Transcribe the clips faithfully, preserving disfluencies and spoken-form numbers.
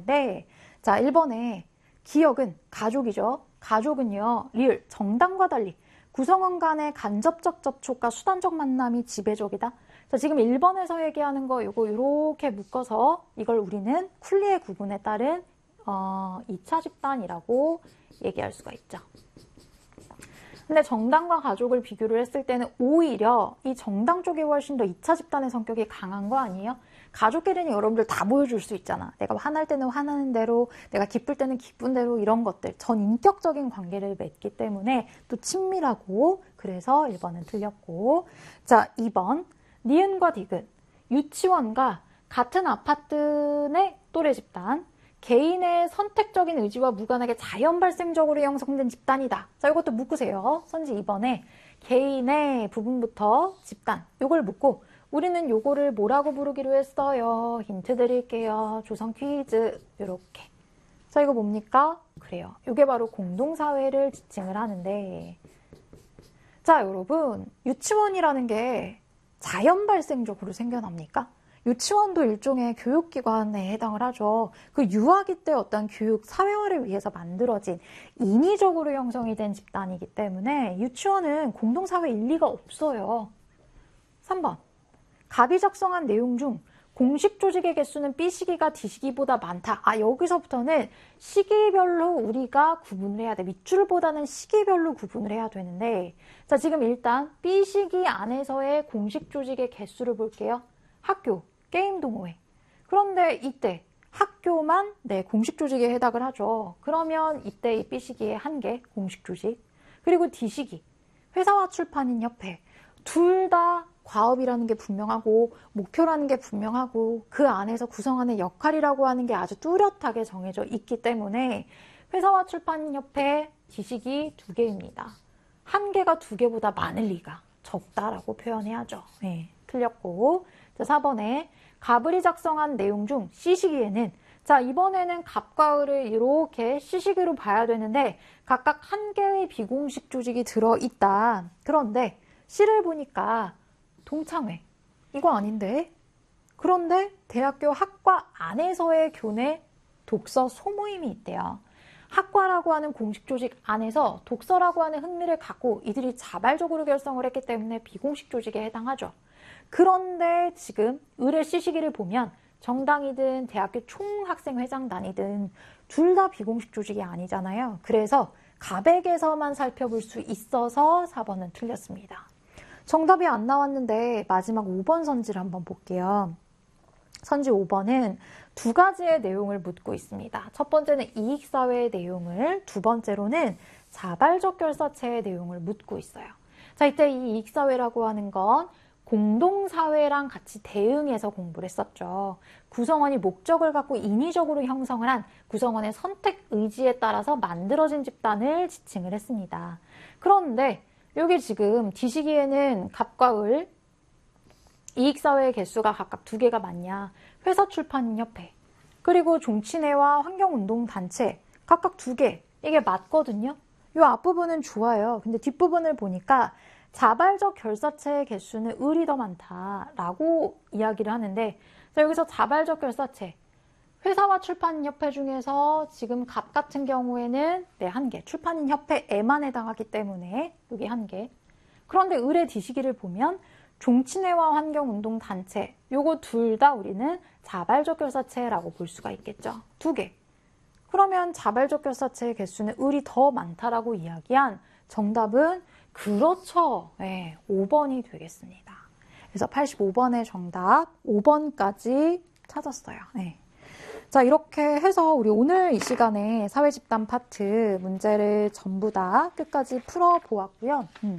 건데, 자, 일 번에 기억은 가족이죠. 가족은요, 리을, 정당과 달리 구성원 간의 간접적 접촉과 수단적 만남이 지배적이다. 자, 지금 일 번에서 얘기하는 거 요거 이렇게 묶어서 이걸 우리는 쿨리의 구분에 따른 어, 이 차 집단이라고 얘기할 수가 있죠. 근데 정당과 가족을 비교를 했을 때는 오히려 이 정당 쪽이 훨씬 더 이 차 집단의 성격이 강한 거 아니에요? 가족끼리는 여러분들 다 보여줄 수 있잖아. 내가 화날 때는 화나는 대로, 내가 기쁠 때는 기쁜 대로 이런 것들. 전인격적인 관계를 맺기 때문에 또 친밀하고, 그래서 일 번은 틀렸고. 자, 이 번. 니은과 디귿. 유치원과 같은 아파트 내 또래 집단. 개인의 선택적인 의지와 무관하게 자연 발생적으로 형성된 집단이다. 자, 이것도 묶으세요. 선지 이 번에 개인의 부분부터 집단. 요걸 묶고 우리는 요거를 뭐라고 부르기로 했어요? 힌트 드릴게요. 조성 퀴즈. 요렇게. 자, 이거 뭡니까? 그래요. 요게 바로 공동사회를 지칭을 하는데, 자, 여러분, 유치원이라는 게 자연 발생적으로 생겨납니까? 유치원도 일종의 교육기관에 해당을 하죠. 그 유아기 때 어떤 교육, 사회화를 위해서 만들어진 인위적으로 형성이 된 집단이기 때문에 유치원은 공동사회 일리가 없어요. 삼 번. 갑이 작성한 내용 중 공식 조직의 개수는 B시기가 D시기보다 많다. 아, 여기서부터는 시기별로 우리가 구분을 해야 돼. 밑줄보다는 시기별로 구분을 해야 되는데, 자, 지금 일단 B시기 안에서의 공식 조직의 개수를 볼게요. 학교, 게임 동호회. 그런데 이때 학교만 네, 공식 조직에 해당을 하죠. 그러면 이때 이 B시기의 한 개, 공식 조직. 그리고 D시기, 회사와 출판인 협회. 둘 다 과업이라는 게 분명하고 목표라는 게 분명하고 그 안에서 구성하는 역할이라고 하는 게 아주 뚜렷하게 정해져 있기 때문에 회사와 출판인 협회 D시기 두 개입니다. 한 개가 두 개보다 많을 리가 적다라고 표현해야죠. 네, 틀렸고. 자, 사 번에 가을이 작성한 내용 중 C시기에는, 자, 이번에는 갑과 을을 이렇게 C시기로 봐야 되는데 각각 한 개의 비공식 조직이 들어있다. 그런데 C를 보니까 동창회, 이거 아닌데? 그런데 대학교 학과 안에서의 교내 독서 소모임이 있대요. 학과라고 하는 공식 조직 안에서 독서라고 하는 흥미를 갖고 이들이 자발적으로 결성을 했기 때문에 비공식 조직에 해당하죠. 그런데 지금 을의 C시기를 보면 정당이든 대학교 총학생회장단이든 둘 다 비공식 조직이 아니잖아요. 그래서 갑에게서만 살펴볼 수 있어서 사 번은 틀렸습니다. 정답이 안 나왔는데 마지막 오 번 선지를 한번 볼게요. 선지 오 번은 두 가지의 내용을 묻고 있습니다. 첫 번째는 이익사회의 내용을, 두 번째로는 자발적 결사체의 내용을 묻고 있어요. 자, 이때 이 이익사회라고 하는 건 공동사회랑 같이 대응해서 공부를 했었죠. 구성원이 목적을 갖고 인위적으로 형성을 한 구성원의 선택 의지에 따라서 만들어진 집단을 지칭을 했습니다. 그런데 여기 지금 D시기에는 갑과 을, 이익사회의 개수가 각각 두 개가 맞냐, 회사 출판인 협회, 그리고 종친회와 환경운동단체 각각 두 개, 이게 맞거든요. 이 앞부분은 좋아요. 근데 뒷부분을 보니까 자발적 결사체의 개수는 을이 더 많다라고 이야기를 하는데, 자, 여기서 자발적 결사체, 회사와 출판인 협회 중에서 지금 갑 같은 경우에는 네, 한 개, 출판인 협회에만 해당하기 때문에 여기 한 개. 그런데 을의 D시기를 보면 종친회와 환경운동단체, 요거 둘 다 우리는 자발적 결사체라고 볼 수가 있겠죠. 두 개. 그러면 자발적 결사체의 개수는 을이 더 많다라고 이야기한 정답은 그렇죠. 네, 오 번이 되겠습니다. 그래서 팔십오 번의 정답 오 번까지 찾았어요. 네. 자, 이렇게 해서 우리 오늘 이 시간에 사회집단 파트 문제를 전부 다 끝까지 풀어보았고요. 음.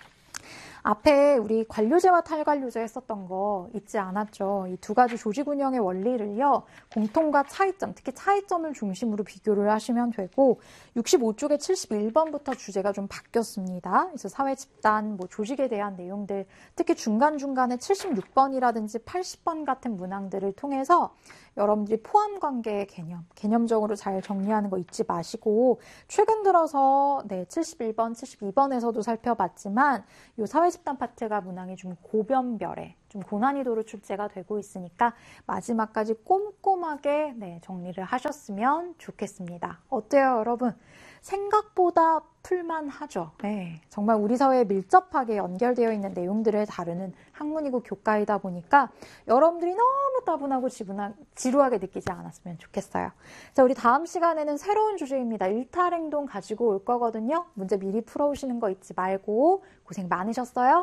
앞에 우리 관료제와 탈관료제 했었던 거 잊지 않았죠? 이 두 가지 조직 운영의 원리를요, 공통과 차이점, 특히 차이점을 중심으로 비교를 하시면 되고, 육십오 쪽에 칠십일 번부터 주제가 좀 바뀌었습니다. 그래서 사회 집단, 뭐 조직에 대한 내용들, 특히 중간중간에 칠십육 번이라든지 팔십 번 같은 문항들을 통해서 여러분들이 포함관계의 개념, 개념적으로 잘 정리하는 거 잊지 마시고, 최근 들어서 네, 칠십일 번, 칠십이 번에서도 살펴봤지만 이 사회 집단 파트가 문항이 좀 고변별에 좀 고난이도로 출제가 되고 있으니까 마지막까지 꼼꼼하게 네, 정리를 하셨으면 좋겠습니다. 어때요, 여러분? 생각보다 풀만하죠. 네, 정말 우리 사회에 밀접하게 연결되어 있는 내용들을 다루는 학문이고 교과이다 보니까 여러분들이 너무 따분하고 지분하, 지루하게 느끼지 않았으면 좋겠어요. 자, 우리 다음 시간에는 새로운 주제입니다. 일탈행동 가지고 올 거거든요. 문제 미리 풀어오시는 거 잊지 말고. 고생 많으셨어요.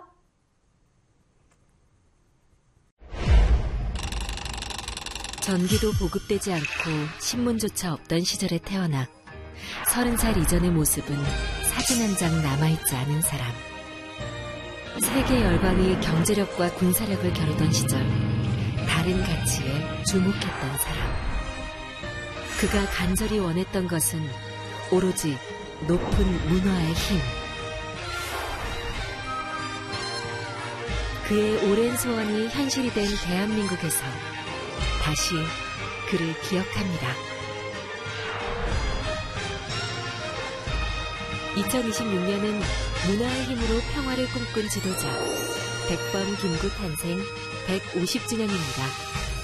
전기도 보급되지 않고 신문조차 없던 시절에 태어나 서른 살 이전의 모습은 사진 한 장 남아있지 않은 사람. 세계 열강이 경제력과 군사력을 겨루던 시절 다른 가치에 주목했던 사람. 그가 간절히 원했던 것은 오로지 높은 문화의 힘. 그의 오랜 소원이 현실이 된 대한민국에서 다시 그를 기억합니다. 이천이십육 년은 문화의 힘으로 평화를 꿈꾼 지도자 백범 김구 탄생 백오십 주년입니다.